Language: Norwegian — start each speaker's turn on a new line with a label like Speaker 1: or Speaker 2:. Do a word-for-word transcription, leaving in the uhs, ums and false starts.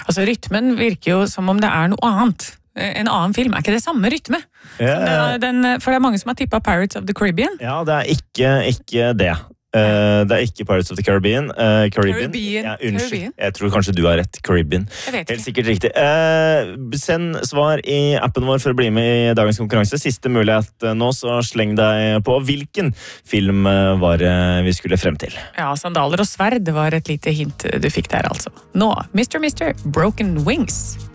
Speaker 1: Altså, rytmen virker jo som om det er noe annet. En annen film, er ikke det samme rytme?
Speaker 2: Ja.
Speaker 1: Den, den, for det er mange som har tippet Pirates of the Caribbean.
Speaker 2: Ja, det er ikke, ikke det. Uh, det er ikke Pirates of the Caribbean. Uh, Caribbean.
Speaker 1: Caribbean.
Speaker 2: Ja, unnskyld.
Speaker 1: Caribbean.
Speaker 2: Jeg tror kanskje du har rett. Caribbean.
Speaker 1: Jeg vet ikke.
Speaker 2: Helt sikkert riktig. Uh, send svar i appen vår for å bli med i dagens konkurranse. Siste mulighet nå, så sleng deg på. Hvilken film var det vi skulle frem til?
Speaker 1: Ja, sandaler og sverd var et lite hint du fikk der, altså. Nå, mister mister Broken Wings.